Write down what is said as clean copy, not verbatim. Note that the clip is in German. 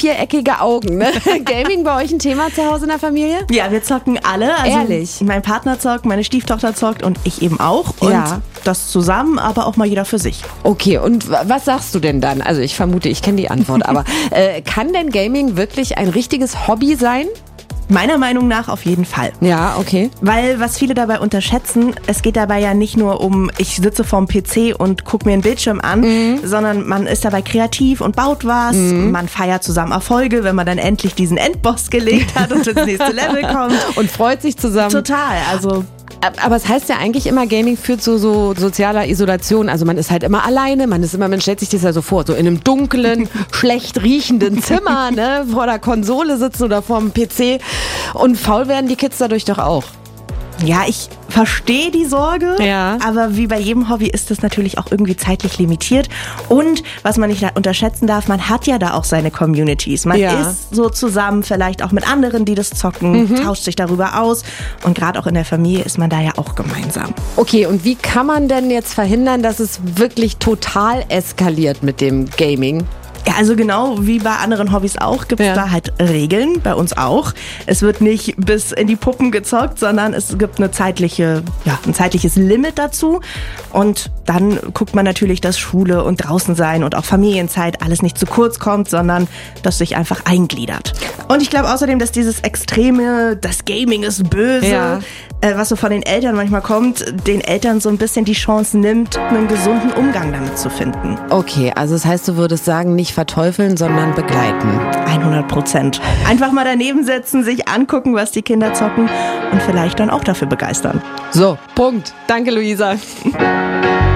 viereckige Augen. Ne? Gaming bei euch ein Thema zu Hause in der Familie? Ja, wir zocken alle. Also ehrlich? Mein Partner zockt, meine Stieftochter zockt und ich eben auch. Und das zusammen, aber auch mal jeder für sich. Okay, und was sagst du denn dann? Also ich vermute, ich kenne die Antwort, aber kann denn Gaming wirklich ein richtiges Hobby sein? Meiner Meinung nach auf jeden Fall. Ja, okay. Weil was viele dabei unterschätzen, es geht dabei ja nicht nur um, ich sitze vorm PC und gucke mir einen Bildschirm an, sondern man ist dabei kreativ und baut was. Man feiert zusammen Erfolge, wenn man dann endlich diesen Endboss gelegt hat und ins nächste Level kommt. Und freut sich zusammen. Total, also... Aber es heißt ja eigentlich immer, Gaming führt zu so sozialer Isolation. Also man ist halt immer alleine, man stellt sich das ja so vor, so in einem dunklen, schlecht riechenden Zimmer, ne, vor der Konsole sitzen oder vor dem PC. Und faul werden die Kids dadurch doch auch. Ja, ich verstehe die Sorge, aber wie bei jedem Hobby ist es natürlich auch irgendwie zeitlich limitiert. Und was man nicht unterschätzen darf, man hat ja da auch seine Communities. Man ist so zusammen, vielleicht auch mit anderen, die das zocken, tauscht sich darüber aus. Und gerade auch in der Familie ist man da ja auch gemeinsam. Okay, und wie kann man denn jetzt verhindern, dass es wirklich total eskaliert mit dem Gaming? Ja, also genau wie bei anderen Hobbys auch gibt es da halt Regeln, bei uns auch. Es wird nicht bis in die Puppen gezockt, sondern es gibt ein zeitliches Limit dazu. Und dann guckt man natürlich, dass Schule und draußen sein und auch Familienzeit alles nicht zu kurz kommt, sondern dass sich einfach eingliedert. Und ich glaube außerdem, dass dieses extreme, das Gaming ist böse, was so von den Eltern manchmal kommt, den Eltern so ein bisschen die Chance nimmt, einen gesunden Umgang damit zu finden. Okay, also das heißt, du würdest sagen, nicht verteufeln, sondern begleiten. 100%. Einfach mal daneben setzen, sich angucken, was die Kinder zocken und vielleicht dann auch dafür begeistern. So, Punkt. Danke, Luisa.